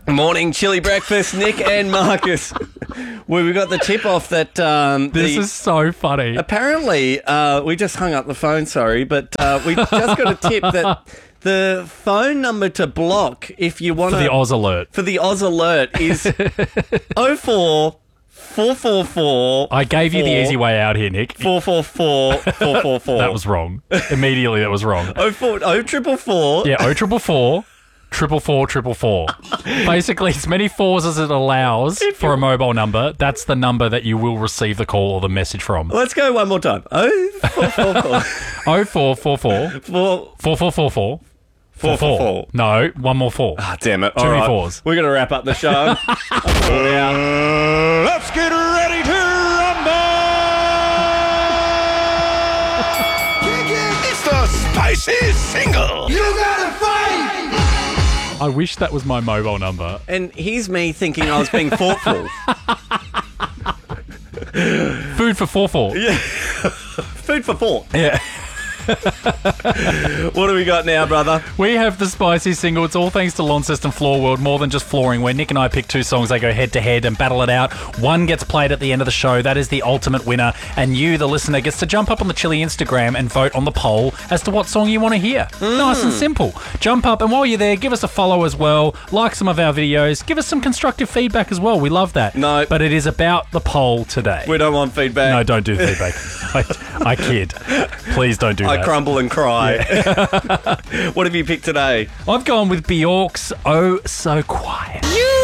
Morning, chili breakfast, Nick and Marcus. Well, we got the tip off that This is so funny. apparently we just hung up the phone. Sorry, but we just got a tip that the phone number to block if you want For the Oz alert. for the Oz alert is 044444. I gave you the easy way out here, Nick. 444444. That was wrong. Immediately, that was wrong. 0444. Yeah, 0444 444 Basically, as many fours as it allows for a mobile number, that's the number that you will receive the call or the message from. Let's go one more time. 0444 0444 4444 444. No, one more four. Ah, damn it. Too All many right. fours. We're going to wrap up the show. Let's get ready to rumble! It's the spicy single. You gotta fight! I wish that was my mobile number. And here's me thinking I was being thoughtful. Food for 44. Yeah. Food for thought. Yeah. What do we got now, brother? We have the spicy single. It's all thanks to Launceston Floor World, more than just flooring, where Nick and I pick two songs, they go head to head and battle it out. One gets played at the end of the show. That is the ultimate winner. And you, the listener, gets to jump up on the Chili Instagram and vote on the poll as to what song you want to hear. Nice and simple. Jump up, and while you're there, give us a follow as well. Like some of our videos. Give us some constructive feedback as well. We love that. No. But it is about the poll today. We don't want feedback. No, don't do the feedback. I kid. Please don't do that. I crumble and cry. What have you picked today? I've gone with Bjork's Oh So Quiet. You